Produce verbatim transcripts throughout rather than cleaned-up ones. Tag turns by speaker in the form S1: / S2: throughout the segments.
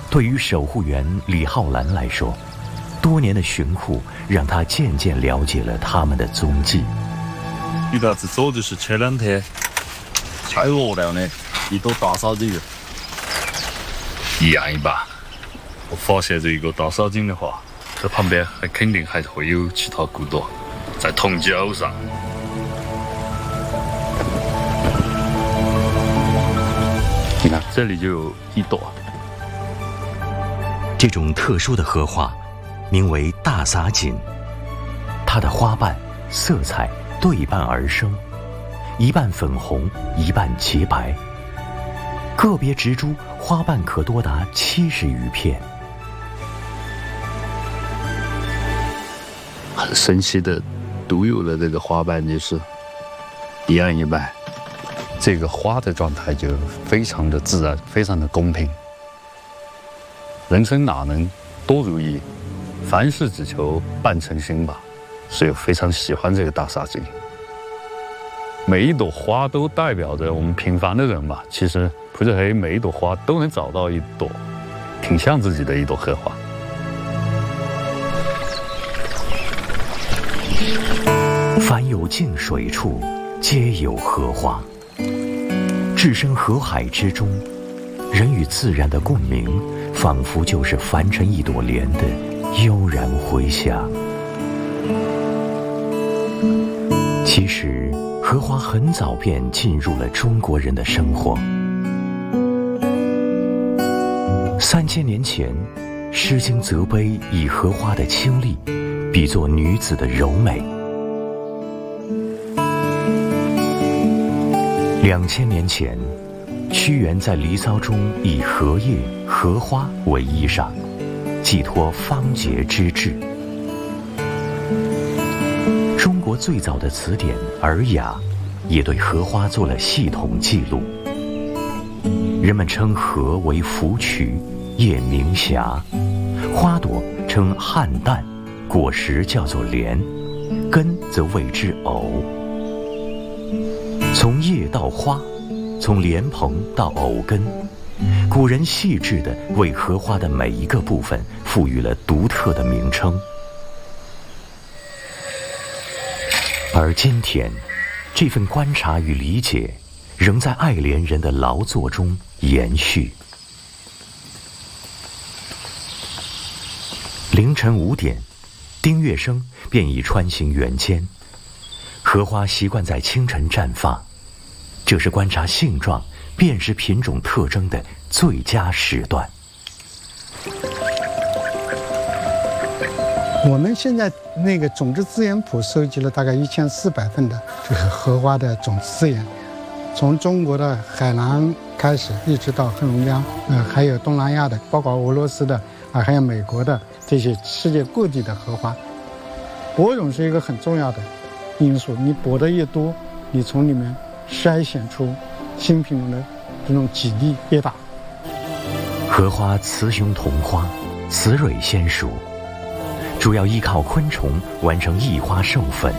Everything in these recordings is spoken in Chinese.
S1: 对于守护员李浩然来说，多年的巡护让他渐渐了解了他们的踪迹。
S2: 一大子走就是前两天，太热了呢，一朵大烧这个一样一把。我发现这一个大烧井的话，这旁边还肯定还会有其他骨朵在同角上。你看，这里就有一朵。
S1: 这种特殊的荷花名为大撒锦，它的花瓣色彩对半而生，一半粉红，一半洁白。个别植株花瓣可多达七十余片。
S2: 很神奇的独有的这个花瓣就是一样一半，这个花的状态就非常的自然，非常的公平。人生哪能多如意，凡事只求半成心吧。所以我非常喜欢这个大撒井。每一朵花都代表着我们平凡的人吧。其实普治黑每一朵花都能找到一朵挺像自己的一朵荷花。
S1: 凡有净水处，皆有荷花。置身河海之中，人与自然的共鸣，仿佛就是凡尘一朵莲的悠然回响。其实，荷花很早便进入了中国人的生活。三千年前，《诗经》责碑以荷花的清丽，比作女子的柔美。两千年前，屈原在《离骚》中以荷叶、荷花为衣裳，寄托芳洁之志。中国最早的词典《尔雅》也对荷花做了系统记录。人们称荷为芙蕖，叶名霞，花朵称菡萏，果实叫做莲，根则谓之藕。从叶到花，从莲蓬到藕根，古人细致地为荷花的每一个部分赋予了独特的名称。而今天，这份观察与理解仍在爱莲人的劳作中延续。凌晨五点，丁月笙便已穿行园间。荷花习惯在清晨绽放，这是观察性状、辨识品种特征的最佳时段。
S3: 我们现在那个种子资源谱收集了大概一千四百份的这个荷花的种子资源，从中国的海南开始，一直到黑龙江，呃，还有东南亚的，包括俄罗斯的啊，还有美国的这些世界各地的荷花。播种是一个很重要的因素，你播的越多，你从里面筛选出新品种的这种几率越大。
S1: 荷花雌雄同花，雌蕊先熟，主要依靠昆虫完成异花授粉。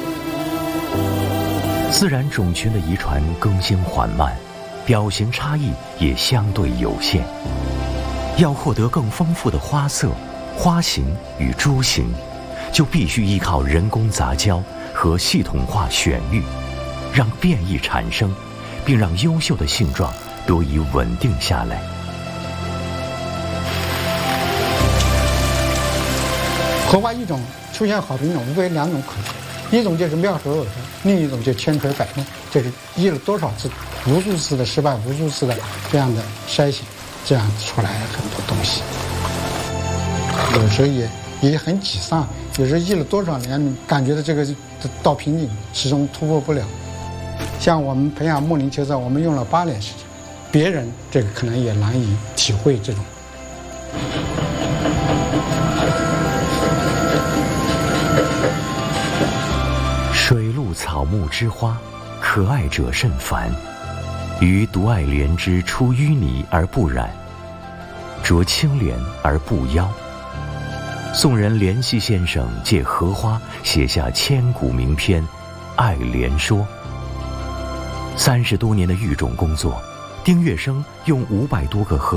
S1: 自然种群的遗传更新缓慢，表型差异也相对有限。要获得更丰富的花色、花型与株型，就必须依靠人工杂交和系统化选育，让变异产生，并让优秀的性状得以稳定下来。
S3: 荷花一种出现好品种无非两种可能，一种就是妙手偶得，另一种就千锤百炼，就是验了多少次、无数次的失败、无数次的这样的筛选，这样出来很多东西。有时候也也很沮丧，有时候验了多少年，感觉到这个到瓶颈始终突破不了。像我们培养木林秋色，我们用了八年时间，别人这个可能也难以体会这种。
S1: 水陆草木之花，可爱者甚蕃。余独爱莲之出淤泥而不染，着清莲而不妖。宋人莲溪先生借荷花写下千古名篇《爱莲说》。三十多年的育种工作，丁月笙用五百多个荷